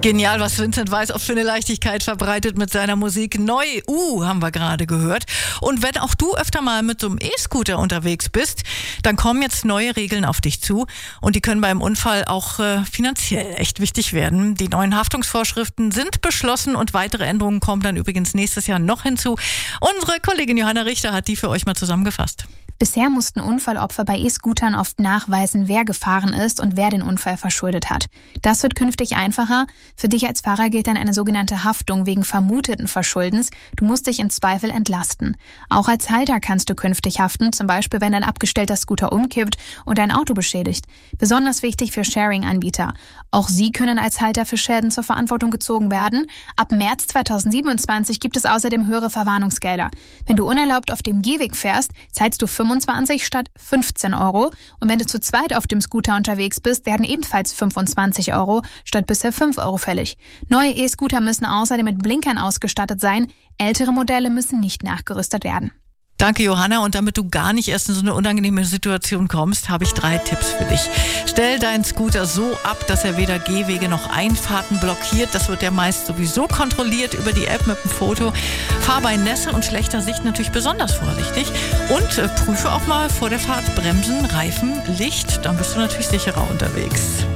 Genial, was Vincent Weiss auch für eine Leichtigkeit verbreitet mit seiner Musik. Neu, haben wir gerade gehört. Und wenn auch du öfter mal mit so einem E-Scooter unterwegs bist, dann kommen jetzt neue Regeln auf dich zu. Und die können beim Unfall auch finanziell echt wichtig werden. Die neuen Haftungsvorschriften sind beschlossen und weitere Änderungen kommen dann übrigens nächstes Jahr noch hinzu. Unsere Kollegin Johanna Richter hat die für euch mal zusammengefasst. Bisher mussten Unfallopfer bei E-Scootern oft nachweisen, wer gefahren ist und wer den Unfall verschuldet hat. Das wird künftig einfacher. Für dich als Fahrer gilt dann eine sogenannte Haftung wegen vermuteten Verschuldens. Du musst dich im Zweifel entlasten. Auch als Halter kannst du künftig haften, zum Beispiel wenn ein abgestellter Scooter umkippt und dein Auto beschädigt. Besonders wichtig für Sharing-Anbieter. Auch sie können als Halter für Schäden zur Verantwortung gezogen werden. Ab März 2027 gibt es außerdem höhere Verwarnungsgelder. Wenn du unerlaubt auf dem Gehweg fährst, zahlst du 25 statt 15 Euro. Und wenn du zu zweit auf dem Scooter unterwegs bist, werden ebenfalls 25 Euro statt bisher 5 Euro fällig. Neue E-Scooter müssen außerdem mit Blinkern ausgestattet sein. Ältere Modelle müssen nicht nachgerüstet werden. Danke, Johanna. Und damit du gar nicht erst in so eine unangenehme Situation kommst, habe ich 3 Tipps für dich. Stell deinen Scooter so ab, dass er weder Gehwege noch Einfahrten blockiert. Das wird ja meist sowieso kontrolliert über die App mit dem Foto. Fahr bei Nässe und schlechter Sicht natürlich besonders vorsichtig. Und prüfe auch mal vor der Fahrt Bremsen, Reifen, Licht. Dann bist du natürlich sicherer unterwegs.